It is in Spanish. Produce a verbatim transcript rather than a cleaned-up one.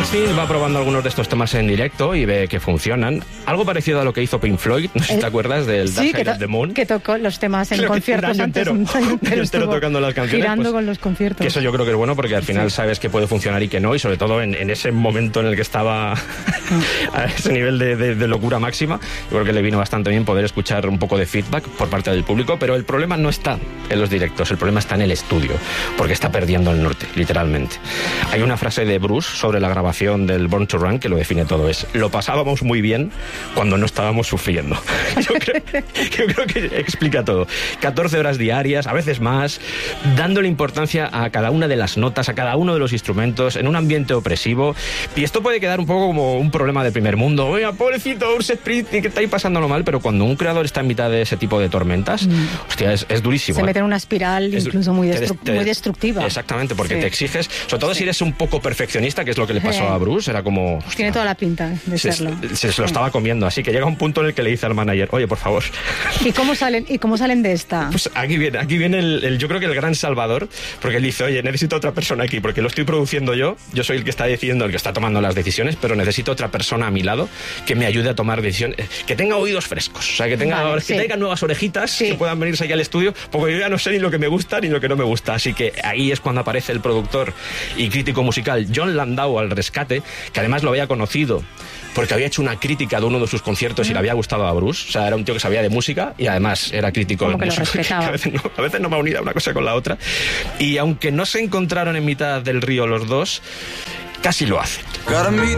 Smith va probando algunos de estos temas en directo y ve que funcionan. Algo parecido a lo que hizo Pink Floyd, no sé si te acuerdas del Dark Sí, Side que, of the Moon. que tocó los temas en Creo que conciertos un año antes. entero, Un año un entero, año entero estuvo tocando las canciones. girando Pues, con los conciertos. que eso yo creo que es bueno porque al final sí. sabes que puede funcionar y que no, y sobre todo en, en ese momento en el que estaba a ese nivel de, de, de locura máxima, yo creo que le vino bastante bien poder escuchar un poco de feedback por parte del público, pero el problema no está en los directos, el problema está en el estudio, porque está perdiendo el norte, literalmente. Hay una frase de Bruce sobre la grabación del Born to Run que lo define todo, es: lo pasábamos muy bien cuando no estábamos sufriendo. Yo creo, yo creo que explica todo. catorce horas diarias, a veces más, dándole importancia a cada una de las notas, a cada uno de los instrumentos, en un ambiente opresivo. Y esto puede quedar un poco como un problema de primer mundo. Oiga, pobrecito Bruce Springsteen, que está ahí pasándolo mal, pero cuando un creador está en mitad de ese tipo de tormentas, mm. hostia, es, es durísimo. Se ¿eh? mete en una espiral es, incluso muy, destru te, te, muy destructiva. Exactamente, porque sí. te exiges, sobre todo sí. si eres un poco perfeccionista, que es lo que le pasó a Bruce, era como... Hostia, tiene toda la pinta de se, serlo. Se, se, se lo estaba comiendo, así que llega un punto en el que le dice al manager: oye, por favor. ¿Y cómo salen, y cómo salen de esta? Pues aquí viene, aquí viene el, el, yo creo que el gran salvador, porque él dice: oye, necesito otra persona aquí, porque lo estoy produciendo yo, yo soy el que está decidiendo, el que está tomando las decisiones, pero necesito otra persona a mi lado que me ayude a tomar decisiones, que tenga oídos frescos, o sea, que tenga, vale, que sí. traiga nuevas orejitas, sí. que puedan venirse aquí al estudio, porque yo ya no sé ni lo que me gusta ni lo que no me gusta, así que ahí es cuando aparece el productor y crítico musical Jon Landau al rescate, que además lo había conocido porque había hecho una crítica de uno de sus conciertos mm. y le había gustado a Bruce. O sea, era un tío que sabía de música y además era crítico de música. A veces, no, a veces no me ha unido una cosa con la otra. Y aunque no se encontraron en mitad del río los dos, casi lo hacen.